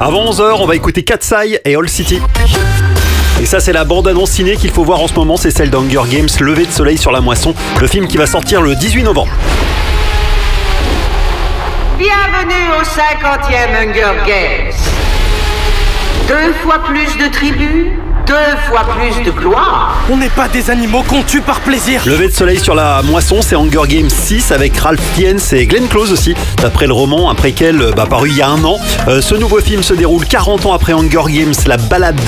Avant 11h, on va écouter Cat's Eye et All City. Et ça, c'est la bande-annonce ciné qu'il faut voir en ce moment, c'est celle d'Hunger Games, Lever de soleil sur la moisson, le film qui va sortir le 18 novembre. Bienvenue au 50e Hunger Games. 2 fois plus de tribus, 2 fois plus de gloire. On n'est pas des animaux qu'on tue par plaisir. Lever de soleil sur la moisson, c'est Hunger Games 6 avec Ralph Fiennes et Glenn Close aussi, d'après le roman, un préquel paru il y a un an. Ce nouveau film se déroule 40 ans après Hunger Games, la balade